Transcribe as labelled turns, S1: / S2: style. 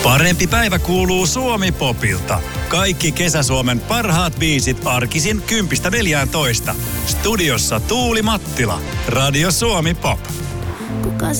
S1: Parempi päivä kuuluu Suomi-popilta. Kaikki Kesä-Suomen parhaat biisit arkisin 10-14. Studiossa Tuuli Mattila. Radio Suomi Pop.
S2: Kuka